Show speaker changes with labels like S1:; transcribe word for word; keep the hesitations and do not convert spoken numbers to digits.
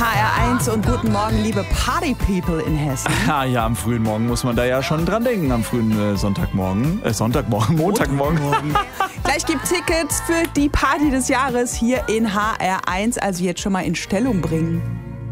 S1: H R eins und guten Morgen, liebe Party-People in Hessen.
S2: Ja, ja, am frühen Morgen muss man da ja schon dran denken, am frühen äh, Sonntagmorgen, äh, Sonntagmorgen, Montagmorgen. Montagmorgen.
S1: Gleich gibt Tickets für die Party des Jahres hier in H R eins, also jetzt schon mal in Stellung bringen.